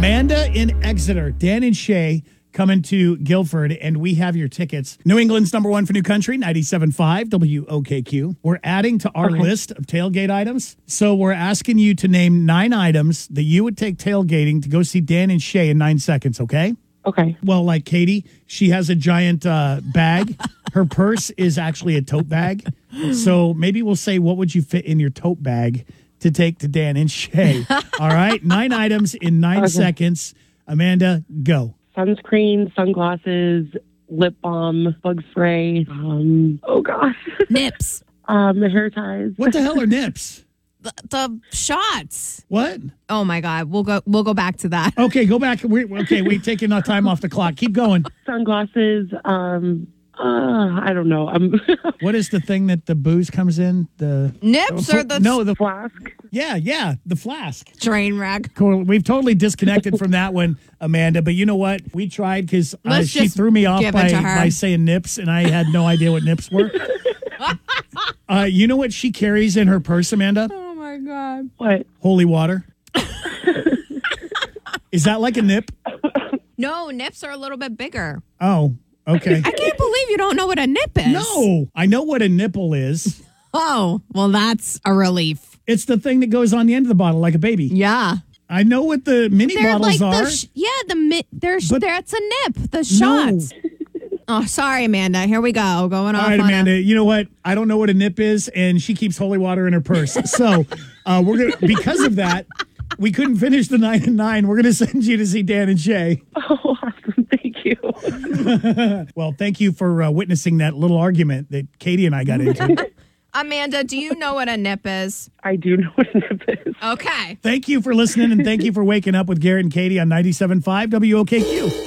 Amanda in Exeter, Dan and Shay coming to Guilford, and we have your tickets. New England's number one for New Country, 97.5 WOKQ. We're adding to our list of tailgate items. So we're asking you to name 9 items that you would take tailgating to go see Dan and Shay in 9 seconds, okay? Okay. Well, like Katie, she has a giant bag. Her purse is actually a tote bag. So maybe we'll say, what would you fit in your tote bag to take to Dan and Shay? All right, 9 items in 9 seconds. Amanda, go. Sunscreen, sunglasses, lip balm, bug spray. Oh gosh. Nips. Hair ties. What the hell are nips? The shots. What? Oh my God. We'll go back to that. Okay, go back. We're taking our time off the clock. Keep going. Sunglasses. I don't know. What is the thing that the booze comes in? The Nips or the no, the flask. Yeah, the flask. train wreck. Cool. We've totally disconnected from that one, Amanda. But you know what? We tried because Let's she just threw me off give it to her. by saying nips, and I had no idea what nips were. You know what she carries in her purse, Amanda? Oh my God. What? Holy water. Is that like a nip? No, nips are a little bit bigger. Oh, okay. I can't believe you don't know what a nip is. No, I know what a nipple is. Oh, well, that's a relief. It's the thing that goes on the end of the bottle like a baby. Yeah. I know what the mini They're bottles like are. that's a nip. The shots. Oh, sorry, Amanda. Here we go. Going off. All right, on Amanda. You know what? I don't know what a nip is, and she keeps holy water in her purse. So we're gonna, because of that, we couldn't finish the 9 and 9. We're gonna send you to see Dan and Shay. Oh, awesome. Thank you. Well, thank you for witnessing that little argument that Katie and I got into. Amanda, do you know what a nip is? I do know what a nip is. Okay. Thank you for listening, and thank you for waking up with Garrett and Katie on 97.5 WOKQ.